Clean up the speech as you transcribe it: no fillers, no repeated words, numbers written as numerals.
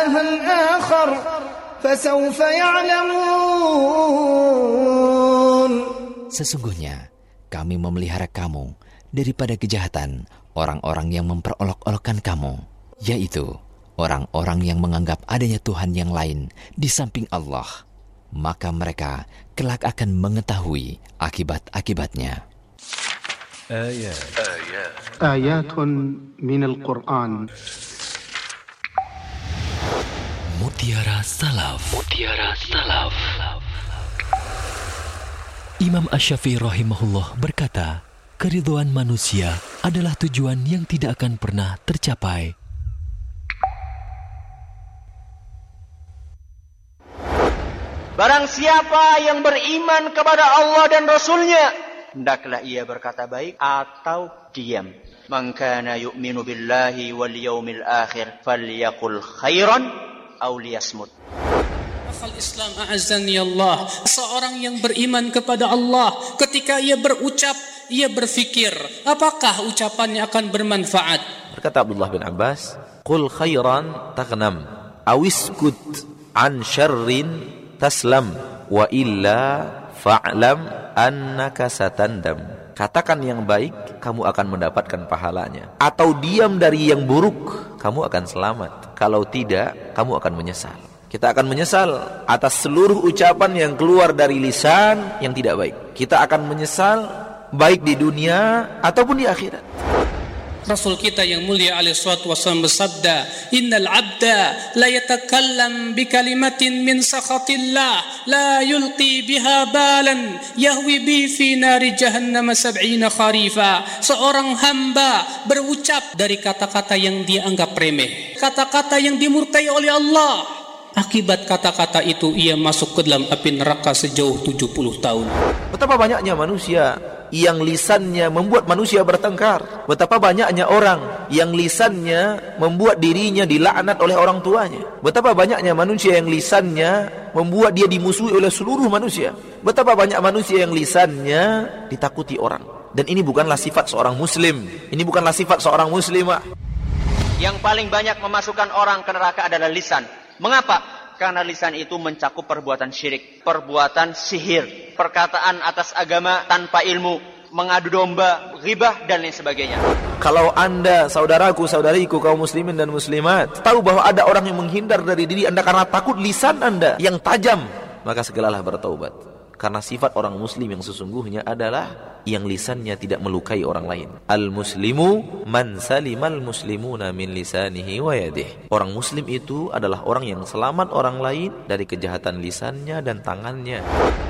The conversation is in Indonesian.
إلها آخر فسوف يعلمون. Sesungguhnya kami memelihara kamu daripada kejahatan orang-orang yang memperolok-olokkan kamu, yaitu orang-orang yang menganggap adanya Tuhan yang lain di samping Allah. Maka mereka kelak akan mengetahui akibat-akibatnya. Ayatun minal Qur'an. Mutiara Salaf. Imam Asy-Syafi'i rahimahullah berkata, keridhaan manusia adalah tujuan yang tidak akan pernah tercapai. Barang siapa yang beriman kepada Allah dan Rasulnya, hendaklah ia berkata baik atau diam. Man kana yu'minu billahi wal yawmil akhir falyaqul khairan aw liyasmut. Akhal Islam a'azzani Allah, seorang yang beriman kepada Allah, ketika ia berucap, ia berfikir, apakah ucapannya akan bermanfaat? Berkata Abdullah bin Abbas, qul khairan taghnam awiskut an syarrin taslam wa illa fa'lam annaka satandam. Katakan yang baik, kamu akan mendapatkan pahalanya. Atau diam dari yang buruk, kamu akan selamat. Kalau tidak, kamu akan menyesal. Kita akan menyesal atas seluruh ucapan yang keluar dari lisan yang tidak baik. Kita akan menyesal baik di dunia ataupun di akhirat. Rasul kita yang mulia alaihi salatu wasallam bersabda, innal abda la yatakallam bi kalimatin min sakhatillah la yulqi biha balan yahwi bi fi nari jahannam 70 kharifa. Seorang hamba berucap dari kata-kata yang dia anggap remeh, kata-kata yang dimurkai oleh Allah. Akibat kata-kata itu ia masuk ke dalam api neraka sejauh 70 tahun. Betapa banyaknya manusia yang lisannya membuat manusia bertengkar. Betapa banyaknya orang yang lisannya membuat dirinya dilaknat oleh orang tuanya. Betapa banyaknya manusia yang lisannya membuat dia dimusuhi oleh seluruh manusia. Betapa banyak manusia yang lisannya ditakuti orang. Dan ini bukanlah sifat seorang muslim. Ini bukanlah sifat seorang muslimah. Yang paling banyak memasukkan orang ke neraka adalah lisan. Mengapa? Karena lisan itu mencakup perbuatan syirik, perbuatan sihir, perkataan atas agama tanpa ilmu, mengadu domba, ghibah, dan lain sebagainya. Kalau anda, saudaraku, saudariku, kaum muslimin dan muslimat, tahu bahwa ada orang yang menghindar dari diri anda karena takut lisan anda yang tajam, maka segeralah bertaubat. Karena sifat orang muslim yang sesungguhnya adalah yang lisannya tidak melukai orang lain. Al-muslimu man salimal muslimuna min lisanihi wa yadihi. Orang muslim itu adalah orang yang selamat orang lain dari kejahatan lisannya dan tangannya.